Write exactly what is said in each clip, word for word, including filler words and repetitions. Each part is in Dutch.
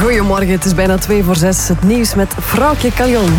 Goedemorgen, het is bijna twee voor zes. Het nieuws met Frauke Caljon.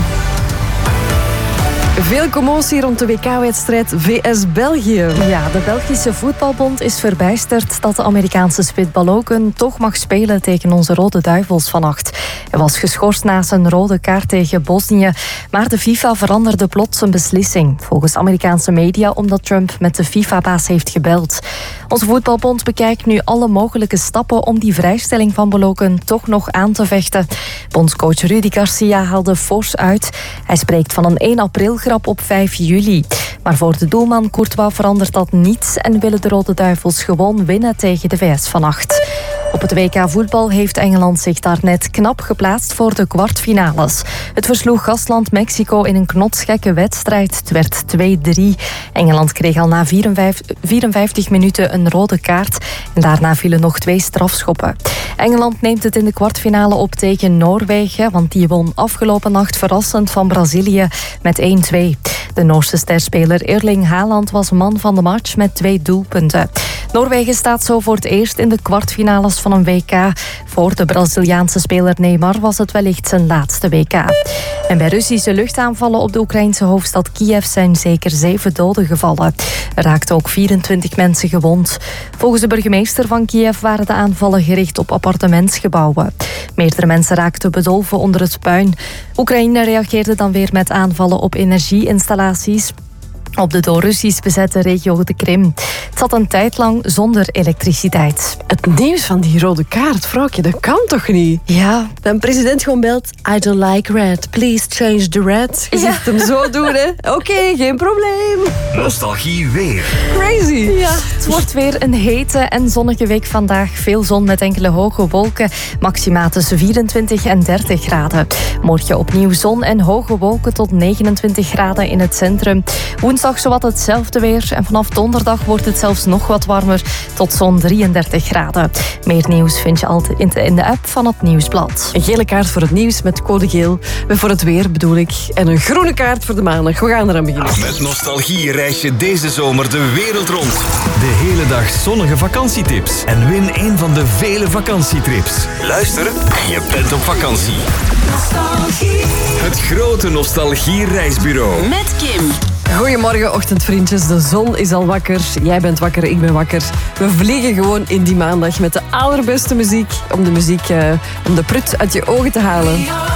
Veel commotie rond de W K-wedstrijd V S-België. Ja, de Belgische voetbalbond is verbijsterd dat de Amerikaanse spit Balogun toch mag spelen tegen onze Rode Duivels vannacht. Hij was geschorst na zijn rode kaart tegen Bosnië, maar de FIFA veranderde plots zijn beslissing. Volgens Amerikaanse media omdat Trump met de FIFA-baas heeft gebeld. Onze voetbalbond bekijkt nu alle mogelijke stappen om die vrijstelling van Balogun toch nog aan te vechten. Bondscoach Rudy Garcia haalde fors uit. Hij spreekt van een één april grap op vijf juli. Maar voor de doelman Courtois verandert dat niets en willen de Rode Duivels gewoon winnen tegen de V S vannacht. Op het W K voetbal heeft Engeland zich daarnet knap geplaatst voor de kwartfinales. Het versloeg gastland Mexico in een knotsgekke wedstrijd. Het werd twee drie. Engeland kreeg al na vierenvijftig minuten een rode kaart. En daarna vielen nog twee strafschoppen. Engeland neemt het in de kwartfinale op tegen Noorwegen, want die won afgelopen nacht verrassend van Brazilië met één twee. De Noorse sterspeler Erling Haaland was man van de match met twee doelpunten. Noorwegen staat zo voor het eerst in de kwartfinales van een W K. Voor de Braziliaanse speler Neymar was het wellicht zijn laatste W K. En bij Russische luchtaanvallen op de Oekraïnse hoofdstad Kiev zijn zeker zeven doden gevallen. Er raakten ook vierentwintig mensen gewond. Volgens de burgemeester van Kiev waren de aanvallen gericht op appartementsgebouwen. Meerdere mensen raakten bedolven onder het puin. Oekraïne reageerde dan weer met aanvallen op energieinstallaties op de door Russisch bezette regio de Krim. Het zat een tijd lang zonder elektriciteit. Het nieuws van die rode kaart, Frauke, dat kan toch niet? Ja. De president gewoon belt, I don't like red, please change the red. Je Ja. ziet hem zo doen, hè. Oké, okay, geen probleem. Nostalgie weer. Crazy. Ja, het wordt weer een hete en zonnige week vandaag. Veel zon met enkele hoge wolken. Maxima tussen vierentwintig en dertig graden. Morgen opnieuw zon en hoge wolken tot negenentwintig graden in het centrum. Woensdag zowat hetzelfde weer. En vanaf donderdag wordt het zelfs nog wat warmer. Tot zo'n drieëndertig graden. Meer nieuws vind je altijd in de app van het Nieuwsblad. Een gele kaart voor het nieuws met code geel. Voor het weer bedoel ik. En een groene kaart voor de maandag. We gaan eraan beginnen. Met Nostalgie reis je deze zomer de wereld rond. De hele dag zonnige vakantietips. En win een van de vele vakantietrips. Luister en je bent op vakantie. Nostalgie. Het grote Nostalgie reisbureau. Met Kim. Goedemorgen, ochtendvriendjes. De zon is al wakker. Jij bent wakker, ik ben wakker. We vliegen gewoon in die maandag met de allerbeste muziek. Om de muziek, uh, om de prut uit je ogen te halen.